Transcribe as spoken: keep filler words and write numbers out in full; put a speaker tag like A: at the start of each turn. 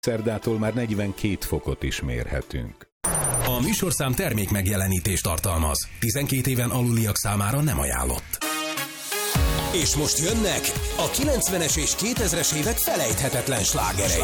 A: Szerdától már negyvenkét fokot is mérhetünk.
B: A műsorszám termék megjelenítést tartalmaz. tizenkét éven aluliak számára nem ajánlott. És most jönnek a kilencvenes és kétezres évek felejthetetlen slágerei.